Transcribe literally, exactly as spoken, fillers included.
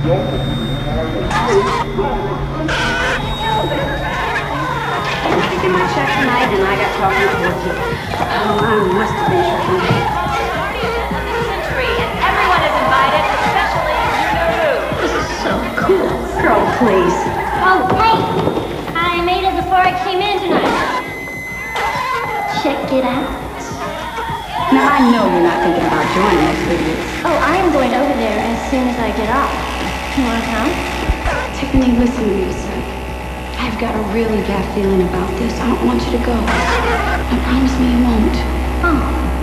I'm taking my check tonight, and I got talking to you. Oh, I must have been tripping. Century, and everyone is invited, especially you know who. This is so cool. Girl, please. Oh, hey! I made it before I came in tonight. Check it out. Now, I know you're not thinking about joining us, idiot. Oh, I am going over there as soon as I get off. You wanna come? Tiffany, listen to me a sec. I've got a really bad feeling about this. I don't want you to go. Now, promise me you won't. Oh,